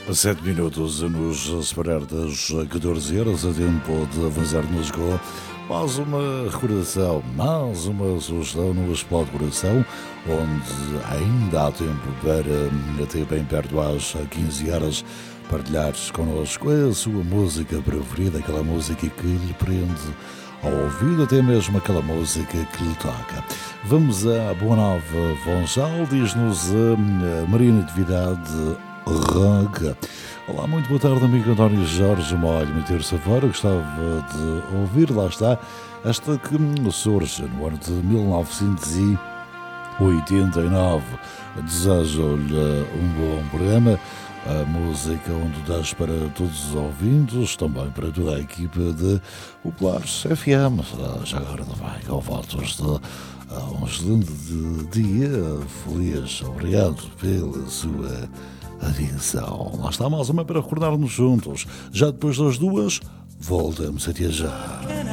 7 minutos a nos separar das 14 horas, a tempo de avançar no Lisboa. Mais uma recordação, mais uma sugestão no Explode Coração, onde ainda há tempo para, até bem perto às 15 horas, partilhar connosco a sua música preferida, aquela música que lhe prende ao ouvido, até mesmo aquela música que lhe toca. Vamos a Boa Nova Funchal, diz-nos a Maria Natividade Roga. Olá, muito boa tarde, amigo António Jorge Molho. Uma terça-feira gostava de ouvir, lá está, esta que surge no ano de 1989. Desejo-lhe um bom programa, a música onde das para todos os ouvintes, também para toda a equipa de Populares FM. Já agora também com votos de um excelente dia, feliz, obrigado pela sua atenção. Lá está mais uma para recordarmos juntos. Já depois das duas, voltamos até já.